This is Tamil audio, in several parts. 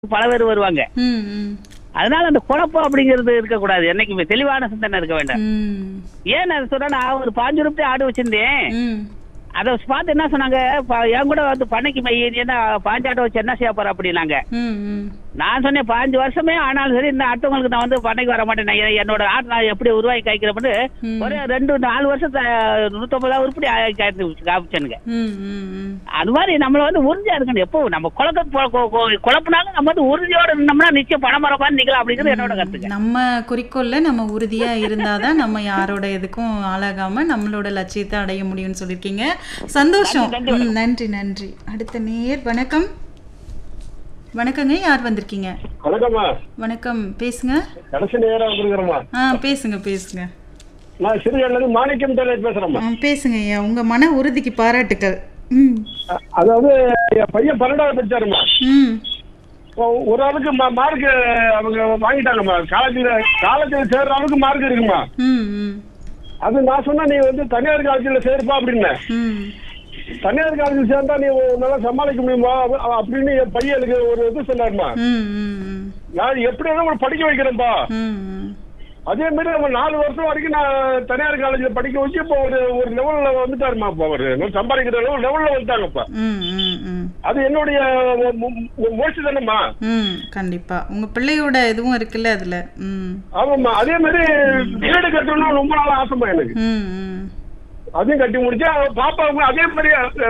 பல பேர் வருவாங்க. ம், ம். அதனால அந்த குழப்பம் அப்படிங்கிறது இருக்கக்கூடாது. என்னைக்குமே தெளிவான சிந்தனை இருக்க வேண்டாம். ம். ஏன் அதை சொல்றேன், நான் ஒரு 5 ரூபாய் ஆடு வச்சிருந்தேன். ம். அதை பார்த்து என்ன சொன்னாங்க, என் கூட வந்து பண்ணைக்கு என்ன 5 ஆட்டை வச்சு என்ன செய்ய போற அப்படின்னாங்க. ம், ம். நான் சொன்னேன் 5 வருஷமே ஆனாலும் சரி இந்த அடுத்தவங்களுக்கு நான் வந்து பண்ணைக்கு வர மாட்டேன். என்னோட ஆட்டு நான் எப்படி உருவாக்கி காய்க்கிறேன்னு ஒரு 2-4 வருஷம் 150 உருப்படி காமிச்சனுங்க. ம், ம், ம். அது மாதிரி நம்மள வந்து உறுதியா இருக்கணும். எப்போ நம்ம குழப்பினாலும் நம்ம வந்து உறுதியோட இருந்தோம்னா நிச்சயம் பணம் மரப்பான்னு நிக்கலாம் அப்படிங்கிறது என்னோட கருத்துங்க. நம்ம குறிக்கோள்ல நம்ம உறுதியா இருந்தாதான் நம்ம யாரோட எதுக்கும் ஆளாகாம நம்மளோட லட்சியத்தை அடைய முடியும்னு சொல்லியிருக்கீங்க. சந்தோஷம். நன்றி, நன்றி. நன்றி நன்றி. அடுத்த நேர் வணக்கம். வணக்கங்க, யார் வந்திருக்கீங்க? வணக்கம்மா. வணக்கம், பேசுங்க. கடைசி நேரம் வந்துருக்கிறோம்மா. பேசுங்க பேசுங்க. நான் சிறுகல்ல மாணிக்கம் தலைவர் பேசுறேம்மா. பேசுங்க ஐயா, உங்க மன உறுதிக்கு பாராட்டுக்கள். ம். அதாவது என் பையன் 12வது படிச்சாருமா. ம். ஒரு ஆளுக்கு மார்க் அவங்க வாங்கிட்டாங்கம்மா. காலேஜ்ல சேர்ற அளவுக்கு மார்க் இருக்குமா. ம், ம். அது நான் சொன்னா நீ வந்து தனியார் காலேஜ்ல சேர்ப்பா அப்படின்னு. ம். தனியார் காலேஜில் சேர்ந்தா நீ நல்லா சமாளிக்க முடியுமா அப்படின்னு என் பையனுக்கு ஒரு இது சொன்னாருமா. ம், ம். நான் எப்படி வேணா படிக்க வைக்கிறேன்ப்பா. ம், ம். அதே மாதிரி நம்ம 4 வருஷம் வரைக்கும் நான் தனியார் காலேஜ்ல படிக்க வச்சு இப்போ ஒரு லெவல்ல வந்துட்டாருமா. இப்போ அவரு சம்பாதிக்கிற லெவல்ல வந்துட்டாங்கப்பா. ம், ம், ம். அது என்னுடைய முயற்சி தானேம்மா. ம், கண்டிப்பா உங்க பிள்ளையோட இதுவும் இருக்குல்ல அதுல. ம். ஆமாம்மா. அதே மாதிரி வீடு கட்டணும்னு ரொம்ப நாள் ஆசைமா எனக்கு. ம், ம். அதையும் கட்டி முடிச்சா பாப்பாவுக்கும் அதே மாதிரி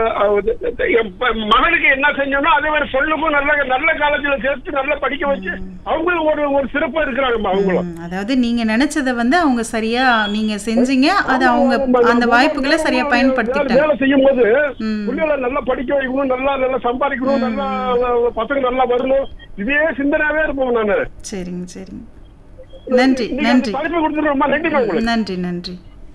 என் மகனுக்கு என்ன செஞ்சோம்னா அதே மாதிரி பொண்ணுக்கும் நல்ல காலேஜ்ல சேர்த்து நல்லா படிக்க வச்சு அவங்களும் ஒரு சிறப்பா இருக்கிறாங்கம்மா. அவங்களும் அதாவது நீங்க நினைச்சதை வந்து அவங்க சரியா நீங்க செஞ்சீங்க, அது அவங்க அந்த வாய்ப்புகளை சரியா பயன்படுத்திட்டாங்க. வேலை செய்யும் போது பிள்ளைகளை நல்லா படிக்க வைக்கணும், நல்லா சம்பாதிக்கணும், நல்லா பசங்க நல்லா வரணும், இதே சிந்தனாவே இருப்போம் நானு. சரிங்க சரிங்க. நன்றி நன்றி. படிப்பு கொடுத்துருமா. நன்றி நன்றி நன்றி.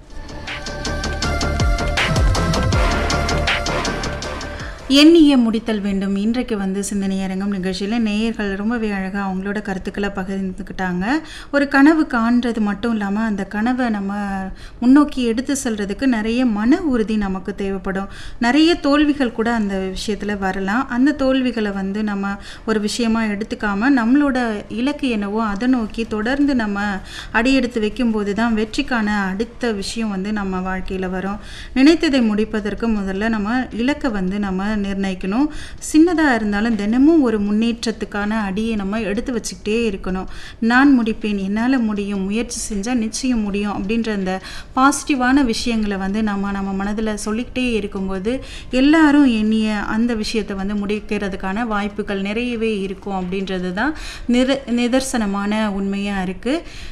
எண்ணிய முடித்தல் வேண்டும். இன்றைக்கு வந்து சிந்தனை அரங்கம் நிகழ்ச்சியில் நேயர்கள் ரொம்பவே அழகாக அவங்களோட கருத்துக்களை பகிர்ந்துக்கிட்டாங்க. ஒரு கனவு காண்றது மட்டும் இல்லாமல் அந்த கனவை நம்ம முன்னோக்கி எடுத்து செல்றதுக்கு நிறைய மன உறுதி நமக்கு தேவைப்படும். நிறைய தோல்விகள் கூட அந்த விஷயத்தில் வரலாம். அந்த தோல்விகளை வந்து நம்ம ஒரு விஷயமா எடுத்துக்காம நம்மளோட இலக்கு என்னவோ அதை நோக்கி தொடர்ந்து நம்ம அடியெடுத்து வைக்கும்போது தான் வெற்றிக்கான அடுத்த விஷயம் வந்து நம்ம வாழ்க்கையில் வரும். நினைத்ததை முடிப்பதற்கு முதல்ல நம்ம இலக்கை வந்து நம்ம நிர்ணயிக்கணும். சின்னதாக இருந்தாலும் தினமும் ஒரு முன்னேற்றத்துக்கான அடியை நம்ம எடுத்து வச்சுக்கிட்டே இருக்கணும். நான் முடிப்பேன், என்னால் முடியும், முயற்சி செஞ்சால் நிச்சயம் முடியும் அப்படின்ற அந்த பாசிட்டிவான விஷயங்களை வந்து நம்ம மனதில் சொல்லிக்கிட்டே இருக்கும்போது எல்லாரும் எண்ணிய அந்த விஷயத்தை வந்து முடிக்கிறதுக்கான வாய்ப்புகள் நிறையவே இருக்கும் அப்படின்றது தான் நிதர்சனமான உண்மையாக இருக்குது.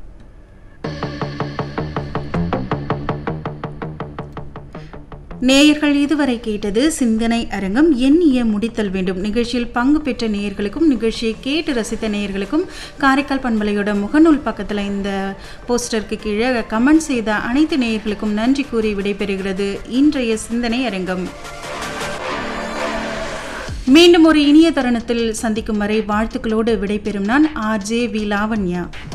நேயர்கள் இதுவரை கேட்டது சிந்தனை அரங்கம் எண்ணிய முடித்தல் வேண்டும். நிகழ்ச்சியில் பங்கு பெற்ற நேயர்களுக்கும் நிகழ்ச்சியை கேட்டு ரசித்த நேயர்களுக்கும் காரைக்கால் பண்பலையோட முகநூல் பக்கத்தில் இந்த போஸ்டருக்கு கீழே கமெண்ட் செய்த அனைத்து நேயர்களுக்கும் நன்றி கூறி விடைபெறுகிறது இன்றைய சிந்தனை அரங்கம். மீண்டும் ஒரு இனிய தருணத்தில் சந்திக்கும் வரை வாழ்த்துக்களோடு விடைபெறும் நான் RJ வி லாவண்யா.